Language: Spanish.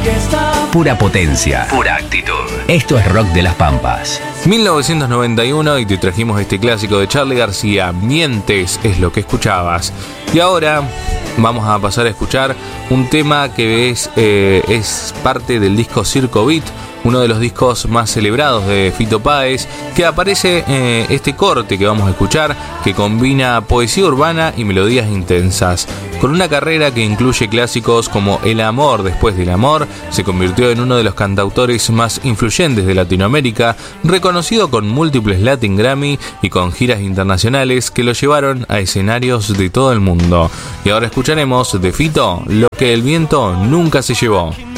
Pura potencia, pura actitud. Esto es Rock de las Pampas. 1991 y te trajimos este clásico de Charly García, Mientes es lo que escuchabas. Y ahora vamos a pasar a escuchar un tema que es parte del disco Circo Beat, uno de los discos más celebrados de Fito Páez, que aparece este corte que vamos a escuchar, que combina poesía urbana y melodías intensas. Con una carrera que incluye clásicos como El amor después del amor, se convirtió en uno de los cantautores más influyentes de Latinoamérica, reconocido con múltiples Latin Grammy y con giras internacionales que lo llevaron a escenarios de todo el mundo. Y ahora escucharemos de Fito Lo que el viento nunca se llevó.